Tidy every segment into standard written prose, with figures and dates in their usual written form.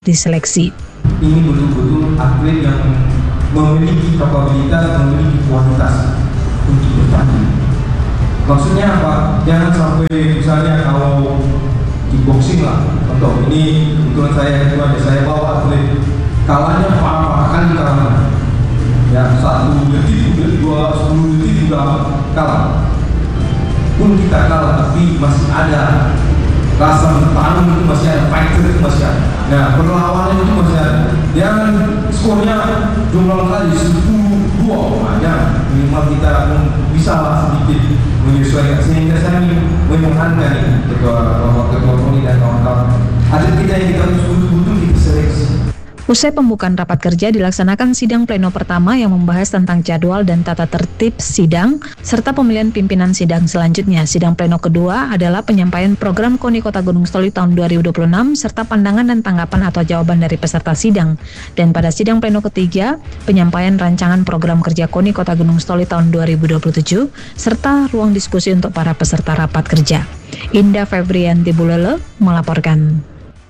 diseleksi. Ini betul-betul atlet yang memiliki kapabilitas, memiliki kualitas untuk bertanding. Maksudnya apa? Jangan sampai misalnya kalau kickboxing lah, contoh ini kebetulan saya bawa atlet kalahnya parah kali kalahnya. Ya 1 detik, 2, 10 detik sudah kalah. Pun kita kalah tapi masih ada rasa bertarung, itu masih ada, fighter itu masih ada. Nah perlawanan itu masih ada. Jangan skornya jumlah kali 10-2 aja, minimal kita pun bisa sedikit menyesuaikan, sehingga saya menyohankan ini ketua Tony dan kawan-kawan. Ada kita yang kita betul-betul kita seleksi. Usai pembukaan rapat kerja dilaksanakan sidang pleno pertama yang membahas tentang jadwal dan tata tertib sidang serta pemilihan pimpinan sidang selanjutnya. Sidang pleno kedua adalah penyampaian program KONI Kota Gunung Sitoli tahun 2026 serta pandangan dan tanggapan atau jawaban dari peserta sidang. Dan pada sidang pleno ketiga, penyampaian rancangan program kerja KONI Kota Gunung Sitoli tahun 2027 serta ruang diskusi untuk para peserta rapat kerja. Indah Febrianti Bulele melaporkan.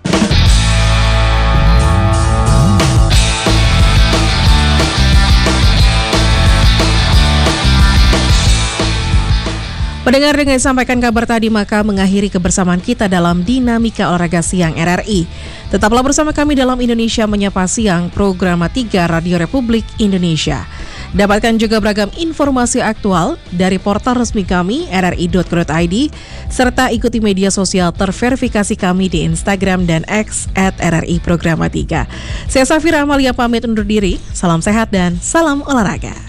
Pendengar, dengan sampaikan kabar tadi maka mengakhiri kebersamaan kita dalam Dinamika Olahraga Siang RRI. Tetaplah bersama kami dalam Indonesia Menyapa Siang, program 3 Radio Republik Indonesia. Dapatkan juga beragam informasi aktual dari portal resmi kami rri.co.id serta ikuti media sosial terverifikasi kami di Instagram dan X @RRI Programa 3. Saya Safira Amalia pamit undur diri. Salam sehat dan salam olahraga.